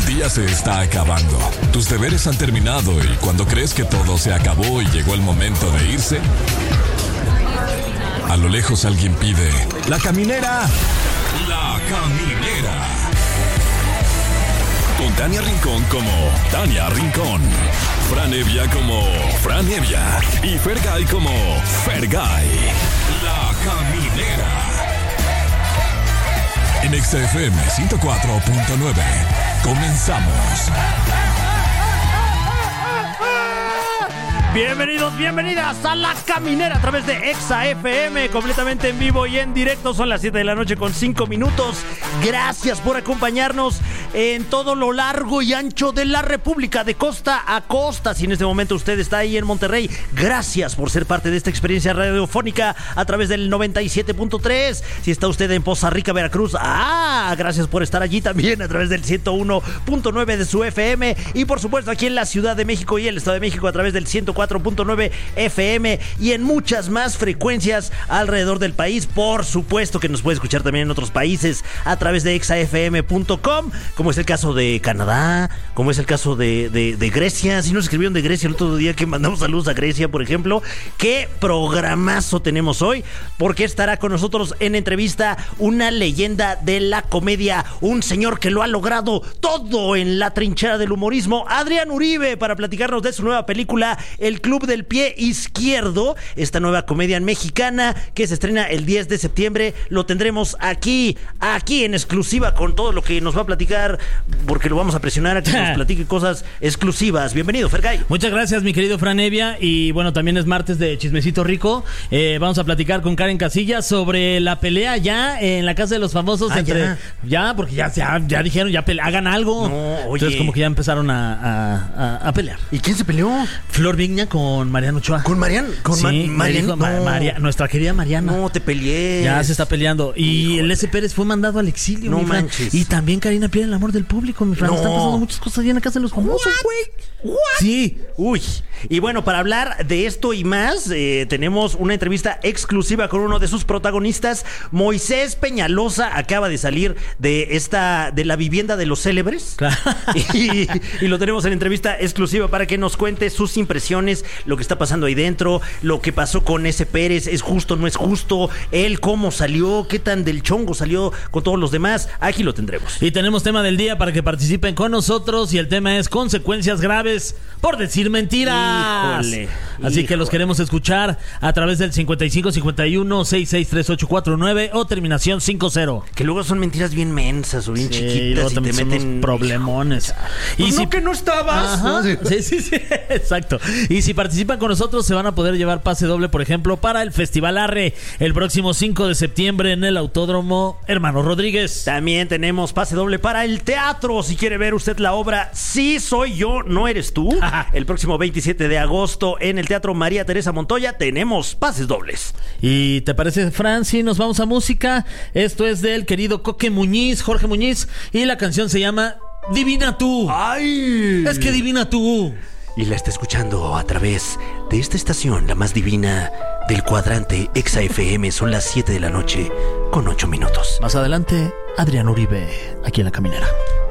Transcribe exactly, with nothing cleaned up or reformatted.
día se está acabando. Tus deberes han terminado y cuando crees que todo se acabó y llegó el momento de irse, a lo lejos alguien pide: ¡La caminera! ¡La caminera! Con Tania Rincón como Tania Rincón, Fran Evia como Fran Evia y Fergay como Fergay. La caminera. En X F M ciento cuatro punto nueve. Comenzamos. Bienvenidos, bienvenidas a La Caminera a través de Exa F M, completamente en vivo y en directo. Son las siete de la noche con cinco minutos. Gracias por acompañarnos en todo lo largo y ancho de la República, de costa a costa. Si en este momento usted está ahí en Monterrey, gracias por ser parte de esta experiencia radiofónica a través del noventa y siete punto tres. Si está usted en Poza Rica, Veracruz, ah, gracias por estar allí también a través del ciento uno punto nueve de su F M. Y por supuesto aquí en la Ciudad de México y el Estado de México a través del ciento cuatro punto nueve F M y en muchas más frecuencias alrededor del país. Por supuesto que nos puede escuchar también en otros países a través de exa f m punto com, como es el caso de Canadá, como es el caso de, de, de Grecia. Si nos escribieron de Grecia el otro día, que mandamos saludos a Grecia, por ejemplo. Qué programazo tenemos hoy, porque estará con nosotros en entrevista una leyenda de la comedia, un señor que lo ha logrado todo en la trinchera del humorismo, Adrián Uribe, para platicarnos de su nueva película El Club del Pie Izquierdo, esta nueva comedia mexicana que se estrena el diez de septiembre. Lo tendremos aquí, aquí en exclusiva con todo lo que nos va a platicar, porque lo vamos a presionar a que nos platique cosas exclusivas. Bienvenido, Fergay. Muchas gracias, mi querido Fran Evia. Y bueno, también es martes de Chismecito Rico. Eh, vamos a platicar con Karen Casillas sobre la pelea ya en la Casa de los Famosos. Ah, entre ya. ya, porque ya, ya, ya dijeron, ya pele- hagan algo. No, oye. Entonces como que ya empezaron a, a, a, a pelear. ¿Y quién se peleó? Flor Vigna con Mariano Ochoa. ¿Con Marian? ¿Con sí, Ma- me Marian? dijo, Ma- No. María- nuestra querida Mariana. No te peleé. Ya se está peleando. Y Híjole. el S. Pérez fue mandado al exilio, No mi Fran. manches. Y también Karina pierde el amor del público, mi Fran. No. Están pasando muchas cosas ya en la Casa de los Famosos, güey. Sí. Uy, y bueno, para hablar de esto y más, eh, tenemos una entrevista exclusiva con uno de sus protagonistas. Moisés Peñalosa acaba de salir de esta, de la vivienda de los célebres. Claro. Y, y lo tenemos en entrevista exclusiva para que nos cuente sus impresiones, lo que está pasando ahí dentro, lo que pasó con ese Pérez, es justo, no es justo, él cómo salió, qué tan del chongo salió con todos los demás. Aquí lo tendremos. Y tenemos tema del día para que participen con nosotros. Y el tema es consecuencias graves por decir mentiras. Híjole, Así híjole. que los queremos escuchar a través del cincuenta y cinco cincuenta y uno sesenta y seis treinta y ocho cuarenta y nueve o terminación cincuenta. Que luego son mentiras bien mensas o bien Sí, y chiquitas luego y te también son meten unos problemones. Pues Y no, si que no estabas. Ajá. Sí, sí, sí, exacto. Y si participan con nosotros, se van a poder llevar pase doble, por ejemplo, para el Festival Arre el próximo cinco de septiembre en el Autódromo Hermano Rodríguez. También tenemos pase doble para el teatro. Si quiere ver usted la obra Sí soy yo, no eres tú, el próximo veintisiete de agosto en el Teatro María Teresa Montoya, tenemos pases dobles. ¿Y te parece, Fran? Si nos vamos a música. Esto es del querido Coque Muñiz, Jorge Muñiz, y la canción se llama Divina Tú. ¡Ay! Es que divina tú. Y la está escuchando a través de esta estación, la más divina del cuadrante Exa F M. Son las siete de la noche con ocho minutos. Más adelante, Adrián Uribe, aquí en La Caminera.